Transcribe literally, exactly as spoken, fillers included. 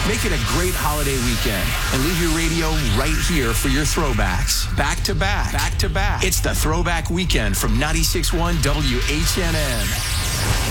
Make it a great holiday weekend and leave your radio right here for your throwbacks. Back to back. Back to back. It's the Throwback Weekend from ninety-six point one W H N N.